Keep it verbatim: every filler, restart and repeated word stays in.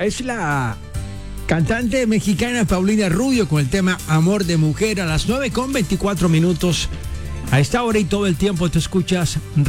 Es la cantante mexicana Paulina Rubio con el tema Amor de Mujer a las nueve con veinticuatro minutos. A esta hora y todo el tiempo te escuchas